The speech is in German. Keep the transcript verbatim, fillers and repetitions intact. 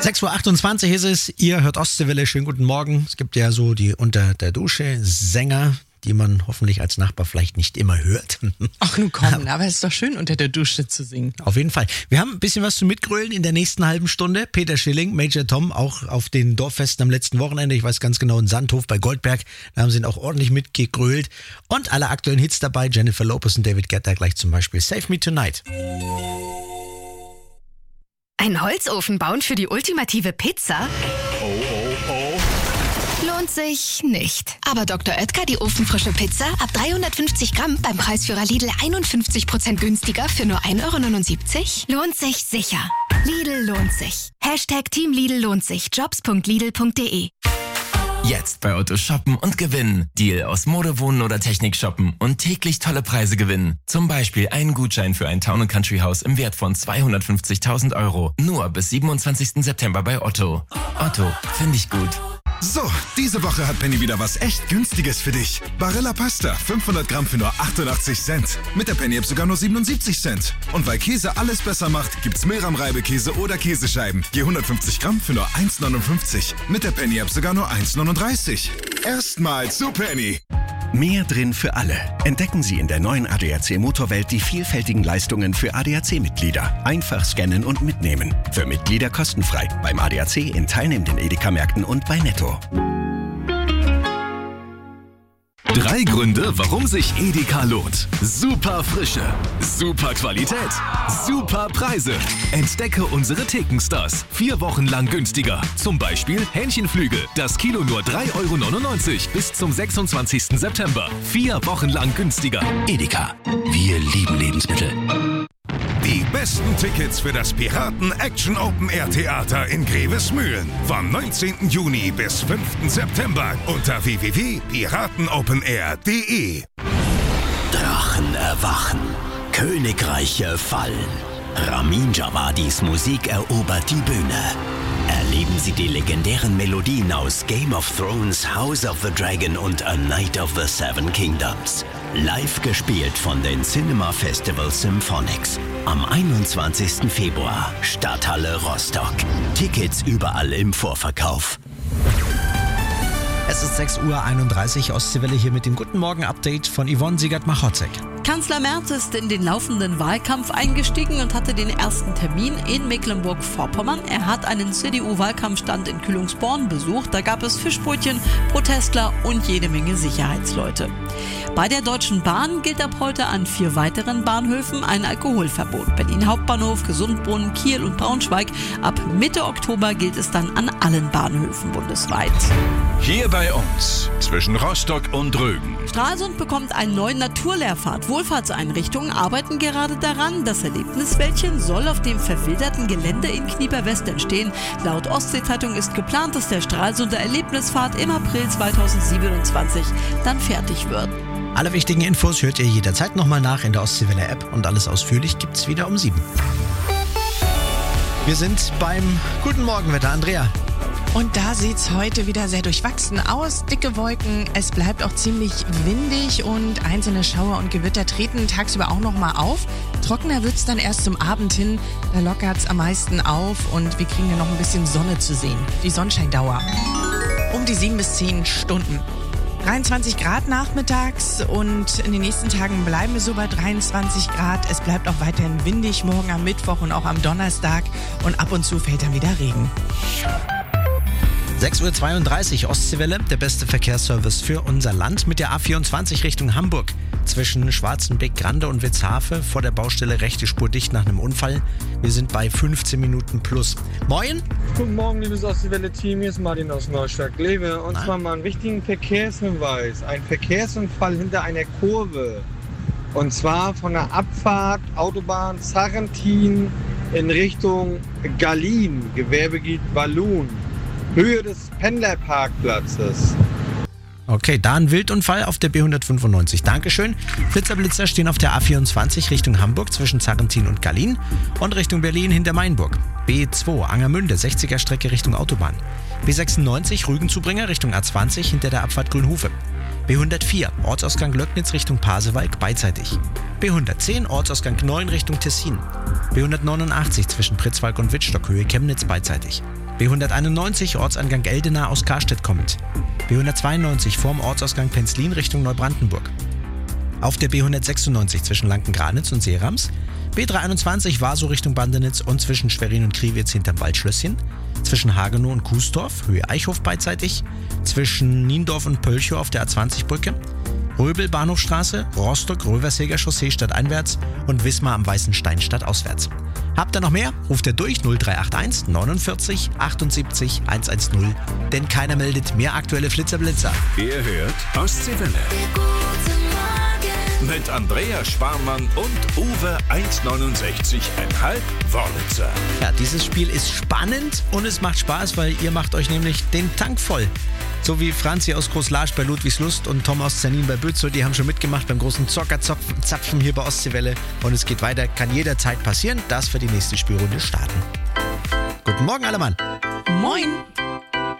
sechs Uhr achtundzwanzig ist es, ihr hört Ostseewelle, schönen guten Morgen. Es gibt ja so die unter der Dusche Sänger, die man hoffentlich als Nachbar vielleicht nicht immer hört. Ach nun komm, aber es ist doch schön, unter der Dusche zu singen. Auf jeden Fall. Wir haben ein bisschen was zu mitgrölen in der nächsten halben Stunde. Peter Schilling, Major Tom, auch auf den Dorffesten am letzten Wochenende, ich weiß ganz genau, in Sandhof bei Goldberg, da haben sie ihn auch ordentlich mitgegrölt. Und alle aktuellen Hits dabei, Jennifer Lopez und David Guetta gleich zum Beispiel Save Me Tonight. Ein Holzofen bauen für die ultimative Pizza? Oh, oh, oh. Lohnt sich nicht. Aber Doktor Oetker, die ofenfrische Pizza, ab dreihundertfünfzig Gramm beim Preisführer Lidl einundfünfzig Prozent günstiger für nur ein Euro neunundsiebzig? Lohnt sich sicher. Lidl lohnt sich. Hashtag Team Lidl lohnt sich. jobs punkt lidl punkt de. Jetzt bei Otto shoppen und gewinnen. Deal aus Mode, Wohnen oder Technik shoppen und täglich tolle Preise gewinnen. Zum Beispiel einen Gutschein für ein Town and Country Haus im Wert von zweihundertfünfzigtausend Euro. Nur bis siebenundzwanzigsten September bei Otto. Otto, finde ich gut. So, diese Woche hat Penny wieder was echt Günstiges für dich. Barilla Pasta, fünfhundert Gramm für nur achtundachtzig Cent. Mit der Penny-App sogar nur siebenundsiebzig Cent. Und weil Käse alles besser macht, gibt's Milram-Reibekäse oder Käsescheiben. Je hundertfünfzig Gramm für nur eins neunundfünfzig. Mit der Penny-App sogar nur eins neununddreißig. Erstmal zu Penny. Mehr drin für alle. Entdecken Sie in der neuen A D A C Motorwelt die vielfältigen Leistungen für A D A C-Mitglieder. Einfach scannen und mitnehmen. Für Mitglieder kostenfrei. Beim A D A C in teilnehmenden Edeka-Märkten und bei Netto. Drei Gründe, warum sich Edeka lohnt. Super Frische, super Qualität, super Preise. Entdecke unsere Thekenstars. Vier Wochen lang günstiger. Zum Beispiel Hähnchenflügel. Das Kilo nur drei Euro neunundneunzig bis zum sechsundzwanzigsten September. Vier Wochen lang günstiger. Edeka. Wir lieben Lebensmittel. Die besten Tickets für das Piraten Action Open Air Theater in Grevesmühlen. Vom neunzehnten Juni bis fünften September unter w w w punkt piratenopenair punkt de. Drachen erwachen, Königreiche fallen. Ramin Djawadis Musik erobert die Bühne. Erleben Sie die legendären Melodien aus Game of Thrones, House of the Dragon und A Night of the Seven Kingdoms. Live gespielt von den Cinema Festival Symphonics. Am einundzwanzigsten Februar, Stadthalle Rostock. Tickets überall im Vorverkauf. Es ist sechs Uhr einunddreißig, Ostseewelle hier mit dem Guten Morgen-Update von Yvonne Siegert-Machotzek. Kanzler Merz ist in den laufenden Wahlkampf eingestiegen und hatte den ersten Termin in Mecklenburg-Vorpommern. Er hat einen C D U-Wahlkampfstand in Kühlungsborn besucht. Da gab es Fischbrötchen, Protestler und jede Menge Sicherheitsleute. Bei der Deutschen Bahn gilt ab heute an vier weiteren Bahnhöfen ein Alkoholverbot. Berlin Hauptbahnhof, Gesundbrunnen, Kiel und Braunschweig. Ab Mitte Oktober gilt es dann an allen Bahnhöfen bundesweit. Hier bei uns, zwischen Rostock und Rügen. Stralsund bekommt einen neuen Naturlehrpfad. Wohlfahrtseinrichtungen arbeiten gerade daran. Das Erlebniswäldchen soll auf dem verwilderten Gelände in Knieper-West entstehen. Laut Ostsee-Zeitung ist geplant, dass der Stralsunder Erlebnispfad im April zweitausendsiebenundzwanzig dann fertig wird. Alle wichtigen Infos hört ihr jederzeit nochmal nach in der Ostseewelle-App und alles ausführlich gibt's wieder um sieben. Wir sind beim Guten Morgenwetter. Andrea. Und da sieht's heute wieder sehr durchwachsen aus. Dicke Wolken, es bleibt auch ziemlich windig und einzelne Schauer und Gewitter treten tagsüber auch noch mal auf. Trockener wird's dann erst zum Abend hin. Da lockert's am meisten auf und wir kriegen ja noch ein bisschen Sonne zu sehen. Die Sonnenscheindauer um die sieben bis zehn Stunden. dreiundzwanzig Grad nachmittags und in den nächsten Tagen bleiben wir so bei dreiundzwanzig Grad. Es bleibt auch weiterhin windig morgen am Mittwoch und auch am Donnerstag und ab und zu fällt dann wieder Regen. sechs Uhr zweiunddreißig, Ostseewelle, der beste Verkehrsservice für unser Land mit der A vierundzwanzig Richtung Hamburg. Zwischen Schwarzenbeck, Grande und Witzhafe vor der Baustelle rechte Spur dicht nach einem Unfall. Wir sind bei fünfzehn Minuten plus. Moin! Guten Morgen, liebes Ostseewelle-Team, hier ist Martin aus Neustadt-Glewe. Und Na? zwar mal einen wichtigen Verkehrshinweis. Ein Verkehrsunfall hinter einer Kurve. Und zwar von der Abfahrt Autobahn Sarrentin in Richtung Gallien, Gewerbegebiet Walloon. Höhe des Pendlerparkplatzes. Okay, da ein Wildunfall auf der B hundertfünfundneunzig. Dankeschön. Blitzerblitzer stehen auf der A vierundzwanzig Richtung Hamburg zwischen Sarrentin und Gallien und Richtung Berlin hinter Mainburg. B zwei Angermünde, sechziger Strecke Richtung Autobahn. B sechsundneunzig Rügenzubringer Richtung A zwanzig hinter der Abfahrt Grünhofe. B hundertvier, Ortsausgang Löcknitz Richtung Pasewalk beidseitig. B hundertzehn, Ortsausgang neun Richtung Tessin. B hundertneunundachtzig zwischen Pritzwalk und Wittstock, Höhe Chemnitz beidseitig. B hunderteinundneunzig, Ortsangang Eldena aus Karstedt kommend. B hundertzweiundneunzig vorm Ortsausgang Penzlin Richtung Neubrandenburg. Auf der B hundertsechsundneunzig zwischen Lankengranitz und Seerams. B dreihunderteinundzwanzig Vaso Richtung Bandenitz und zwischen Schwerin und Kriwitz hinterm Waldschlösschen. Zwischen Hagenow und Kuesdorf, Höhe Eichhof beidseitig. Zwischen Niendorf und Pölchow auf der A zwanzig Brücke. Röbel Bahnhofstraße, Rostock Röversäger Chaussee stadteinwärts und Wismar am Weißen Stein stadtauswärts. Habt ihr noch mehr? Ruft ihr durch null drei acht eins neunundvierzig achtundsiebzig hundertzehn, denn keiner meldet mehr aktuelle Flitzer-Blitzer. Ihr hört Ostseewelle. Mit Andrea Sparmann und Uwe eins neunundsechzig Komma fünf Wörlitzer. Ja, dieses Spiel ist spannend und es macht Spaß, weil ihr macht euch nämlich den Tank voll. So wie Franzi aus Großlarsch bei Ludwigslust und Tom aus Zernin bei Bützow, die haben schon mitgemacht beim großen Zockerzapfen hier bei Ostseewelle. Und es geht weiter, kann jederzeit passieren, dass wir die nächste Spielrunde starten. Guten Morgen, alle Mann. Moin.